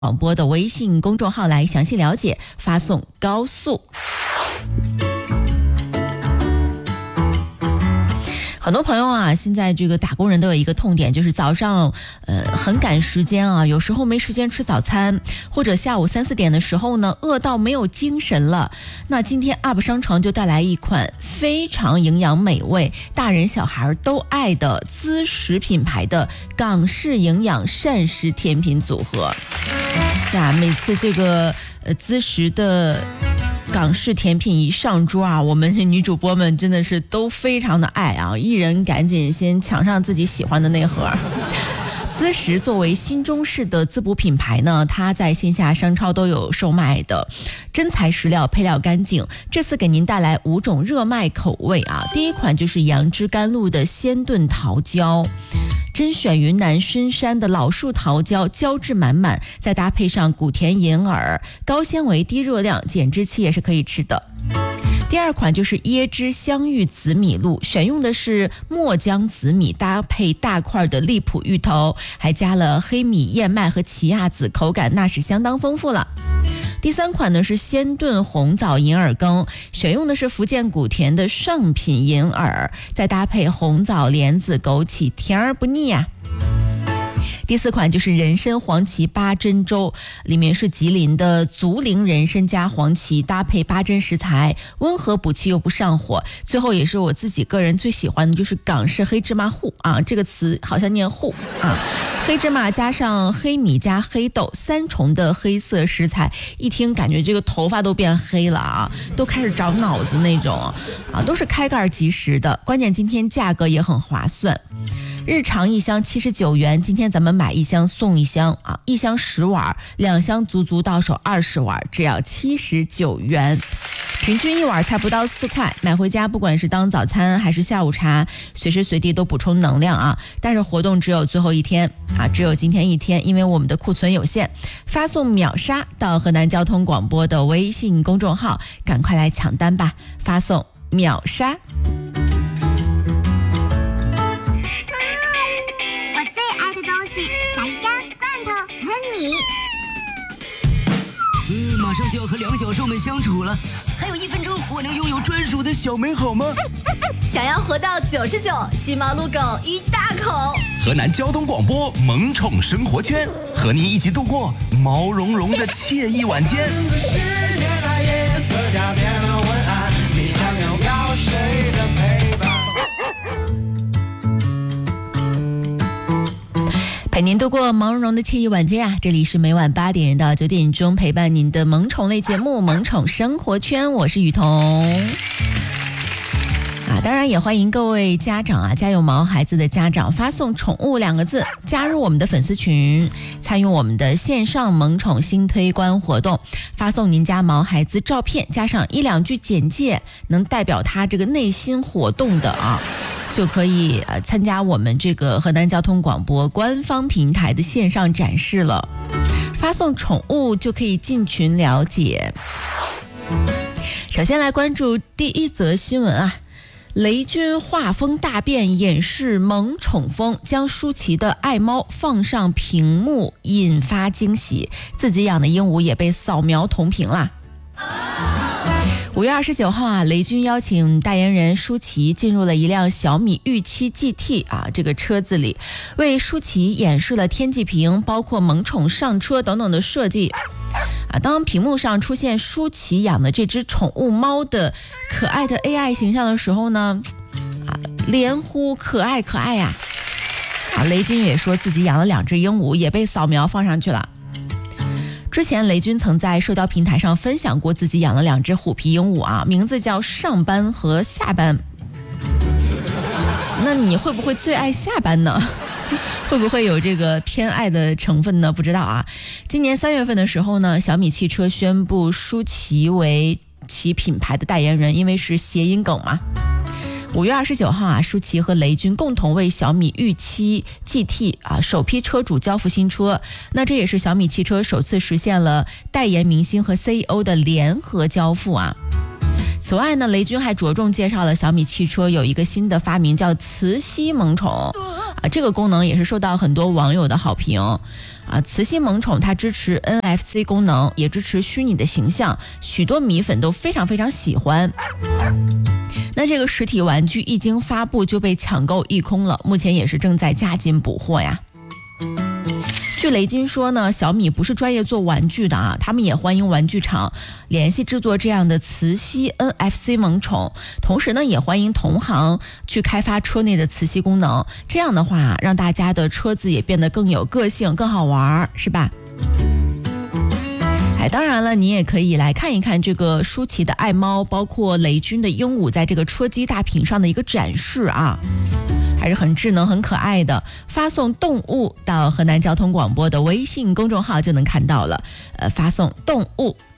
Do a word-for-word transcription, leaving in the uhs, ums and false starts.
广播的微信公众号来详细了解，发送高速。很多朋友啊，现在这个打工人都有一个痛点，就是早上呃很赶时间啊，有时候没时间吃早餐，或者下午三四点的时候呢，饿到没有精神了。那今天 U P 商城就带来一款非常营养美味、大人小孩都爱的滋食品牌的港式营养膳食甜品组合。呀，每次这个呃滋食的港式甜品一上桌啊，我们这女主播们真的是都非常的爱啊，一人赶紧先抢上自己喜欢的那盒。滋食作为新中式的滋补品牌呢，它在线下商超都有售卖的，真材实料，配料干净。这次给您带来五种热卖口味啊，第一款就是杨枝甘露的鲜炖桃胶，甄选云南深山的老树桃胶，胶质满满，再搭配上谷田银耳，高纤维低热量，减脂期也是可以吃的。第二款就是椰汁香芋紫米露，选用的是墨浆紫米，搭配大块的荔浦芋头，还加了黑米、燕麦和奇亚籽，口感那是相当丰富了。第三款呢是鲜炖红枣银耳羹，选用的是福建谷田的上品银耳，再搭配红枣、莲子、枸杞，甜而不腻啊。第四款就是人参黄芪八珍粥，里面是吉林的竹林人参加黄芪，搭配八珍食材，温和补气又不上火。最后也是我自己个人最喜欢的，就是港式黑芝麻糊啊，这个词好像念糊啊，黑芝麻加上黑米加黑豆，三重的黑色食材，一听感觉这个头发都变黑了啊，都开始长脑子那种啊，都是开盖即食的，关键今天价格也很划算。日常一箱七十九元，今天咱们买一箱送一箱啊，一箱十碗，两箱足足到手二十碗，只要七十九元，平均一碗才不到四块，买回家不管是当早餐还是下午茶，随时随地都补充能量啊。但是活动只有最后一天啊，只有今天一天，因为我们的库存有限，发送秒杀到河南交通广播的微信公众号，赶快来抢单吧，发送秒杀。 嗯，马上就要和两小兽们相处了，还有一分钟，我能拥有专属的小美好吗？ 想要活到九十九，吸毛撸狗一大口。 河南交通广播萌宠生活圈，和您一起度过毛茸茸的惬意晚间。 陪您度过毛茸茸的惬意晚间啊！这里是每晚八点到九点钟陪伴您的萌宠类节目《萌宠生活圈》，我是雨桐。啊，当然也欢迎各位家长啊，家有毛孩子的家长发送宠物两个字加入我们的粉丝群，参与我们的线上萌宠新推关活动，发送您家毛孩子照片加上一两句简介，能代表他这个内心活动的啊，就可以呃参加我们这个河南交通广播官方平台的线上展示了。发送宠物就可以进群了解。首先来关注第一则新闻啊，雷军画风大变，演示萌宠风，将舒淇的爱猫放上屏幕，引发惊喜。自己养的鹦鹉也被扫描同屏啦。五月二十九号啊，雷军邀请代言人舒淇进入了一辆小米预期 G T 啊这个车子里，为舒淇演示了天际屏，包括萌宠上车等等的设计。啊，当屏幕上出现舒淇养的这只宠物猫的可爱的 A I 形象的时候呢，啊，连呼可爱可爱呀！啊，雷军也说自己养了两只鹦鹉，也被扫描放上去了。之前雷军曾在社交平台上分享过自己养了两只虎皮鹦鹉啊，名字叫上班和下班。那你会不会最爱下班呢？会不会有这个偏爱的成分呢？不知道啊。今年三月份的时候呢，小米汽车宣布舒淇为其品牌的代言人，因为是谐音梗嘛。五月二十九号啊，舒淇和雷军共同为小米预期 G T 啊首批车主交付新车。那这也是小米汽车首次实现了代言明星和 C E O 的联合交付啊。此外呢，雷军还着重介绍了小米汽车有一个新的发明，叫磁吸萌宠啊，这个功能也是受到很多网友的好评啊。磁吸萌宠它支持 N F C 功能，也支持虚拟的形象，许多米粉都非常非常喜欢。那这个实体玩具一经发布就被抢购一空了，目前也是正在加紧补货呀。据雷军说呢，小米不是专业做玩具的啊，他们也欢迎玩具厂联系制作这样的磁吸 N F C 萌宠，同时呢，也欢迎同行去开发车内的磁吸功能，这样的话，让大家的车子也变得更有个性、更好玩，是吧？哎，当然了，你也可以来看一看这个舒淇的爱猫，包括雷军的鹦鹉在这个车机大屏上的一个展示啊。还是很智能很可爱的，发送动物到河南交通广播的微信公众号就能看到了，呃，发送动物